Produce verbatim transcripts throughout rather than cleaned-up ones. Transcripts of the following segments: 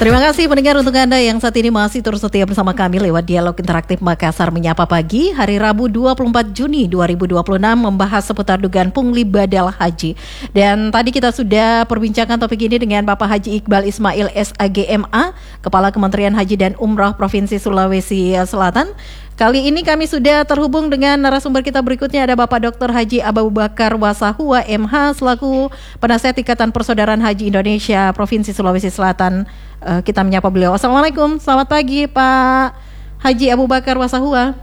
Terima kasih pendengar untuk Anda yang saat ini masih terus setia bersama kami lewat Dialog Interaktif Makassar Menyapa Pagi. Hari Rabu dua puluh empat Juni dua ribu dua puluh enam membahas seputar dugaan pungli badal haji. Dan tadi kita sudah perbincangkan topik ini dengan Bapak Haji Iqbal Ismail S A G M A, Kepala Kementerian Haji dan Umrah Provinsi Sulawesi Selatan. Kali ini kami sudah terhubung dengan narasumber kita berikutnya, ada Bapak Doktor Haji Abu Bakar Wasahua M H selaku Penasihat Ikatan Persaudaraan Haji Indonesia Provinsi Sulawesi Selatan. Uh, kita menyapa beliau. Assalamualaikum, selamat pagi Pak Haji Abu Bakar Wasahua.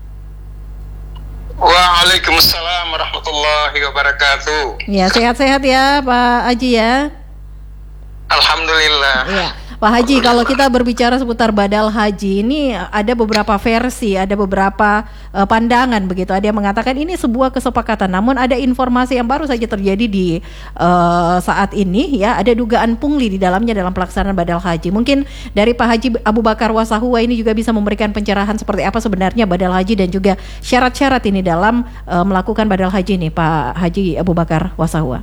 Waalaikumsalam warahmatullahi wabarakatuh. Ya, sehat-sehat ya Pak Haji ya. Alhamdulillah. Ya. Pak Haji, kalau kita berbicara seputar badal haji ini ada beberapa versi, ada beberapa uh, pandangan begitu. Ada yang mengatakan ini sebuah kesepakatan, namun ada informasi yang baru saja terjadi di uh, saat ini ya, ada dugaan pungli di dalamnya dalam pelaksanaan badal haji. Mungkin dari Pak Haji Abu Bakar Wasahua ini juga bisa memberikan pencerahan seperti apa sebenarnya badal haji dan juga syarat-syarat ini dalam uh, melakukan badal haji ini, Pak Haji Abu Bakar Wasahua.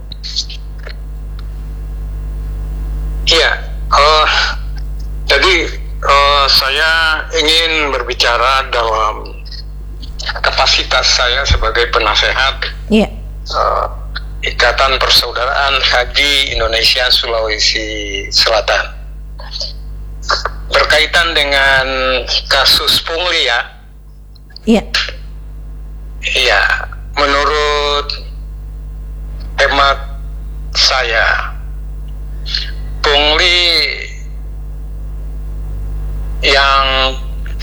Iya. Uh, jadi uh, saya ingin berbicara dalam kapasitas saya sebagai penasehat yeah. uh, Ikatan Persaudaraan Haji Indonesia Sulawesi Selatan berkaitan dengan kasus pungli ya. Iya. Iya, menurut hemat saya, pungli yang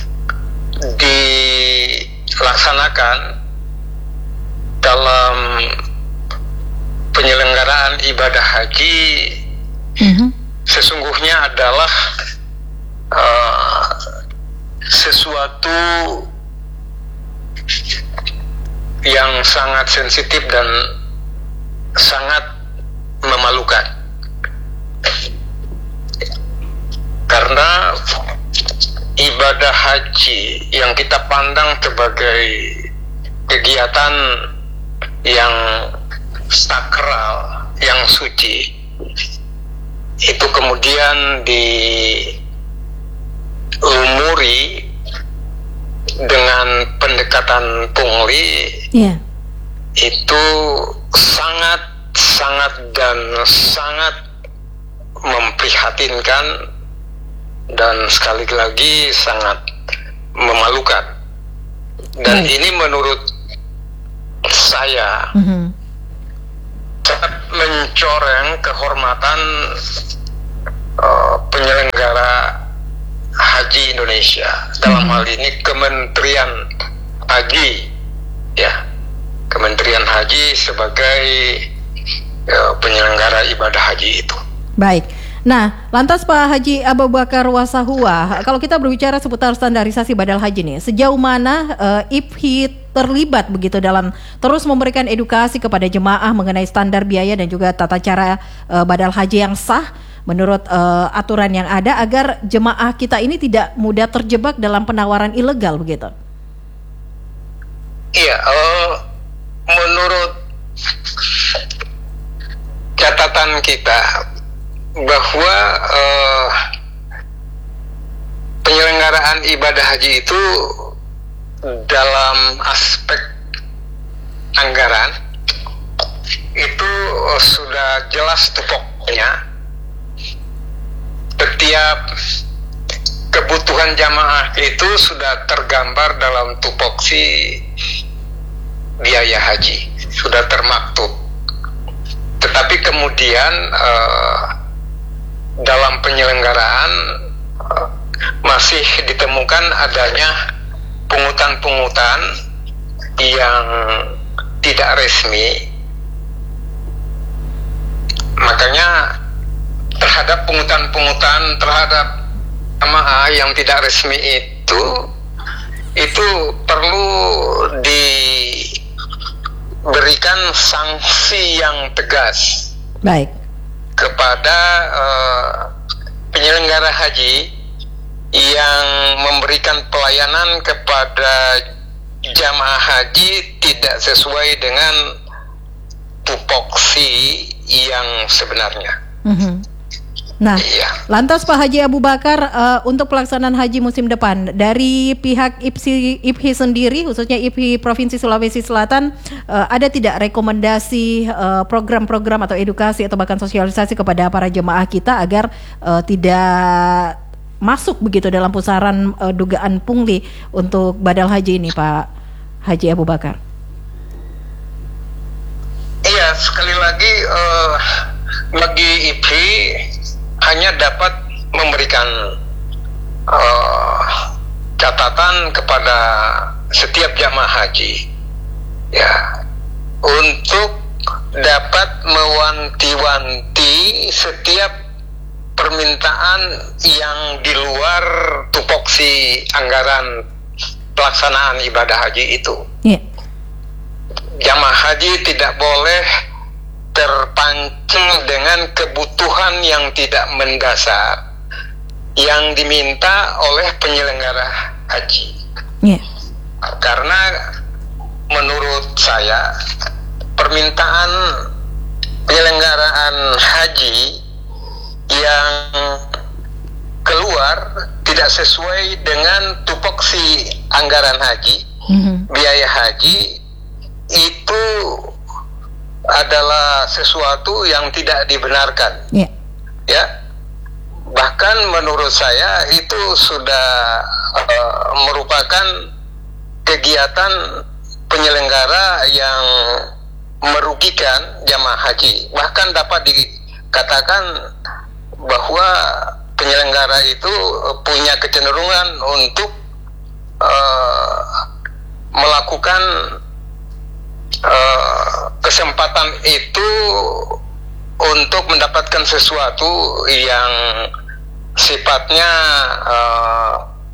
dilaksanakan dalam penyelenggaraan ibadah haji mm-hmm. sesungguhnya adalah uh, sesuatu yang sangat sensitif dan sangat memalukan. Karena ibadah haji yang kita pandang sebagai kegiatan yang sakral, yang suci, itu kemudian diumuri dengan pendekatan pungli, yeah. itu sangat, sangat dan sangat memprihatinkan dan sekali lagi sangat memalukan. Dan hmm. ini menurut saya hmm. sangat mencoreng kehormatan uh, penyelenggara haji Indonesia, dalam hmm. hal ini Kementerian Haji ya, Kementerian Haji sebagai uh, penyelenggara ibadah haji itu. Baik. Nah, lantas Pak Haji Abu Bakar Wasahua, kalau kita berbicara seputar standarisasi badal haji nih, sejauh mana uh, I P H I terlibat begitu dalam terus memberikan edukasi kepada jemaah mengenai standar biaya dan juga tata cara uh, badal haji yang sah menurut uh, aturan yang ada agar jemaah kita ini tidak mudah terjebak dalam penawaran ilegal begitu? Iya, uh, menurut catatan kita bahwa uh, penyelenggaraan ibadah haji itu dalam aspek anggaran itu uh, sudah jelas tupoknya. Setiap kebutuhan jamaah itu sudah tergambar dalam tupoksi biaya haji, sudah termaktub. Tetapi kemudian uh, dalam penyelenggaraan uh, masih ditemukan adanya pungutan-pungutan yang tidak resmi. Makanya terhadap pungutan-pungutan terhadap jamaah yang tidak resmi itu itu perlu diberikan sanksi yang tegas. Baik. Kepada uh, penyelenggara haji yang memberikan pelayanan kepada jamaah haji tidak sesuai dengan tupoksi yang sebenarnya. Mm-hmm. Nah, iya. Lantas Pak Haji Abu Bakar, uh, untuk pelaksanaan haji musim depan dari pihak I P S I, I P H I sendiri, khususnya I P H I Provinsi Sulawesi Selatan, uh, ada tidak rekomendasi uh, program-program atau edukasi atau bahkan sosialisasi kepada para jemaah kita agar uh, tidak masuk begitu dalam pusaran uh, dugaan pungli untuk badal haji ini, Pak Haji Abu Bakar? Iya, sekali lagi uh, bagi I P H I hanya dapat memberikan uh, catatan kepada setiap jamaah haji, ya, untuk dapat mewanti-wanti setiap permintaan yang di luar tupoksi anggaran pelaksanaan ibadah haji itu. Yeah. Jamaah haji tidak boleh terpancing dengan kebutuhan yang tidak mendasar yang diminta oleh penyelenggara haji. Yeah. Karena menurut saya permintaan penyelenggaraan haji yang keluar tidak sesuai dengan tupoksi anggaran haji, mm-hmm. biaya haji itu adalah sesuatu yang tidak dibenarkan. Yeah. Ya, bahkan menurut saya itu sudah uh, merupakan kegiatan penyelenggara yang merugikan jamaah haji. Bahkan dapat dikatakan bahwa penyelenggara itu punya kecenderungan untuk uh, melakukan uh, kesempatan itu untuk mendapatkan sesuatu yang sifatnya uh,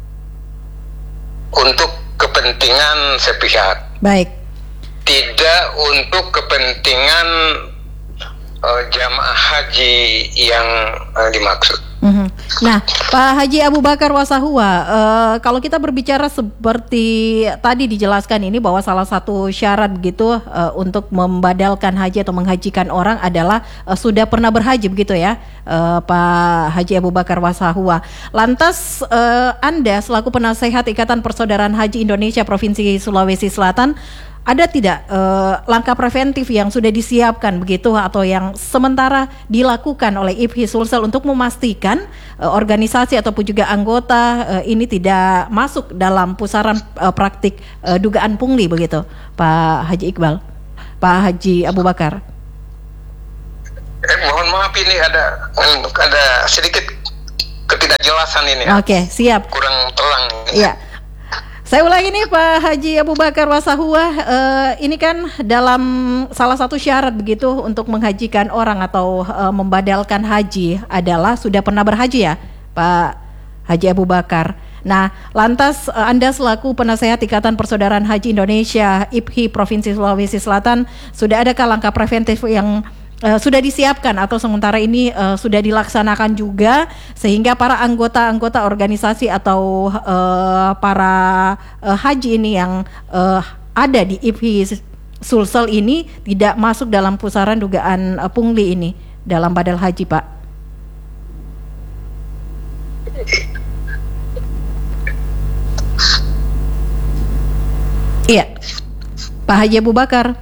untuk kepentingan sepihak. Baik. Tidak untuk kepentingan uh, jamaah haji yang uh, dimaksud. Mm-hmm. Nah, Pak Haji Abu Bakar Wasahua, uh, kalau kita berbicara seperti tadi dijelaskan ini bahwa salah satu syarat begitu uh, untuk membadalkan haji atau menghajikan orang adalah uh, sudah pernah berhaji begitu ya, uh, Pak Haji Abu Bakar Wasahua. Lantas uh, Anda selaku penasehat Ikatan Persaudaraan Haji Indonesia Provinsi Sulawesi Selatan, ada tidak uh, langkah preventif yang sudah disiapkan begitu atau yang sementara dilakukan oleh I P H I Sulsel untuk memastikan uh, organisasi ataupun juga anggota uh, ini tidak masuk dalam pusaran uh, praktik uh, dugaan pungli begitu, Pak Haji Iqbal, Pak Haji Abu Bakar? Eh, mohon maaf ini ada ada sedikit ketidakjelasan ini. Oke, okay, siap. Kurang terang. Iya. Saya ulangi nih Pak Haji Abu Bakar Wasahua, uh, ini kan dalam salah satu syarat begitu untuk menghajikan orang atau uh, membadalkan haji adalah sudah pernah berhaji ya Pak Haji Abu Bakar. Nah, lantas uh, Anda selaku penasehat Ikatan Persaudaraan Haji Indonesia I P H I Provinsi Sulawesi Selatan, sudah adakah langkah preventif yang Uh, sudah disiapkan atau sementara ini uh, sudah dilaksanakan juga sehingga para anggota-anggota organisasi atau uh, para uh, haji ini yang uh, ada di I P H I Sulsel ini tidak masuk dalam pusaran dugaan uh, pungli ini dalam badal haji, Pak? Iya, Pak Haji Abu Bakar.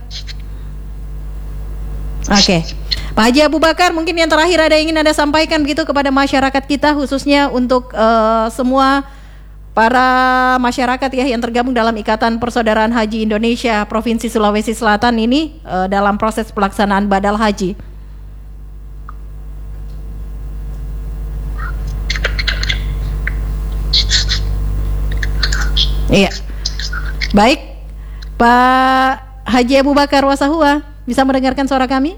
Oke, okay. Pak Haji Abu Bakar, mungkin yang terakhir ada yang ingin Anda sampaikan begitu kepada masyarakat kita, khususnya untuk uh, semua para masyarakat ya yang tergabung dalam Ikatan Persaudaraan Haji Indonesia Provinsi Sulawesi Selatan ini uh, dalam proses pelaksanaan badal haji. Iya, baik, Pak Haji Abu Bakar Wasahua. Bisa mendengarkan suara kami?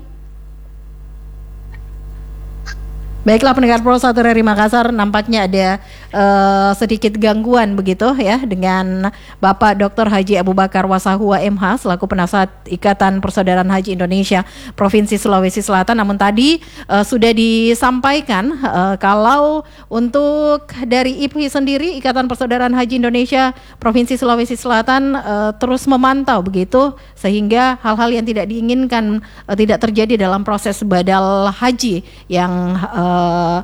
Baiklah pendengar Pro satu R R I Makassar, nampaknya ada uh, sedikit gangguan begitu ya dengan Bapak Doktor Haji Abu Bakar Wasahua M H selaku penasehat Ikatan Persaudaraan Haji Indonesia Provinsi Sulawesi Selatan. Namun tadi uh, sudah disampaikan uh, kalau untuk dari I P H I sendiri, Ikatan Persaudaraan Haji Indonesia Provinsi Sulawesi Selatan uh, terus memantau begitu sehingga hal-hal yang tidak diinginkan uh, tidak terjadi dalam proses badal haji yang uh,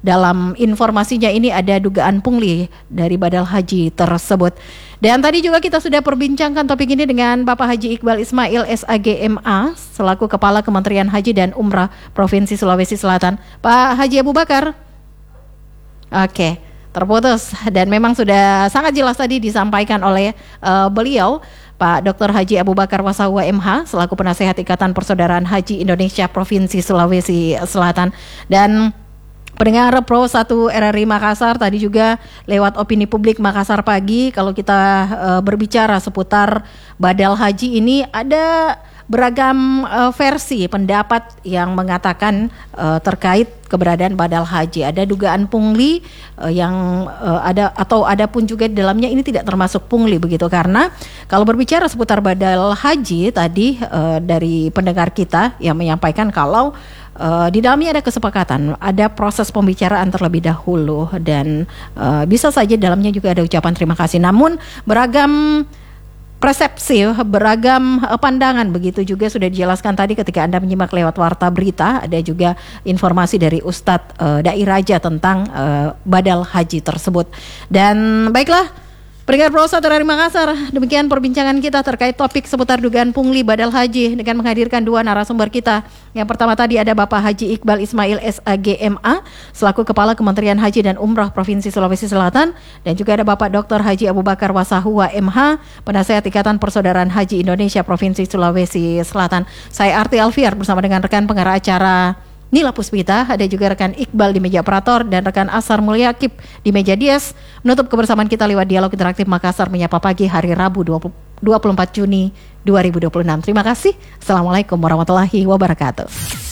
dalam informasinya ini ada dugaan pungli dari badal haji tersebut. Dan tadi juga kita sudah perbincangkan topik ini dengan Bapak Haji Iqbal Ismail S A G M A selaku Kepala Kementerian Haji dan Umrah Provinsi Sulawesi Selatan. Pak Haji Abu Bakar. Oke, terputus, dan memang sudah sangat jelas tadi disampaikan oleh uh, beliau Pak Doktor Haji Abu Bakar Wasahuwa M H selaku Penasehat Ikatan Persaudaraan Haji Indonesia Provinsi Sulawesi Selatan. Dan pendengar Pro satu R R I Makassar, tadi juga lewat opini publik Makassar Pagi, kalau kita uh, berbicara seputar badal haji ini ada beragam uh, versi pendapat yang mengatakan uh, terkait keberadaan badal haji. Ada dugaan pungli uh, yang uh, ada, atau ada pun juga di dalamnya ini tidak termasuk pungli begitu, karena kalau berbicara seputar badal haji tadi uh, dari pendengar kita yang menyampaikan kalau Uh, di dalamnya ada kesepakatan, ada proses pembicaraan terlebih dahulu, dan uh, bisa saja dalamnya juga ada ucapan terima kasih. Namun beragam persepsi, beragam uh, pandangan begitu juga sudah dijelaskan tadi ketika Anda menyimak lewat warta berita. Ada juga informasi dari Ustadz uh, Dai Raja tentang uh, badal haji tersebut. Dan baiklah, pendengar Pro satu R R I Makassar, demikian perbincangan kita terkait topik seputar dugaan pungli badal haji dengan menghadirkan dua narasumber kita. Yang pertama tadi ada Bapak Haji Iqbal Ismail S A G M A selaku Kepala Kementerian Haji dan Umrah Provinsi Sulawesi Selatan, dan juga ada Bapak Doktor Haji Abu Bakar Wasahuwa M H, Penasehat Ikatan Persaudaraan Haji Indonesia Provinsi Sulawesi Selatan. Saya Arti Alfiar bersama dengan rekan pengarah acara Nila Puspita, ada juga rekan Iqbal di meja operator dan rekan Asar Mulyakib di meja dies. Menutup kebersamaan kita lewat Dialog Interaktif Makassar Menyapa Pagi hari Rabu dua puluh empat Juni dua ribu dua puluh enam. Terima kasih. Assalamualaikum warahmatullahi wabarakatuh.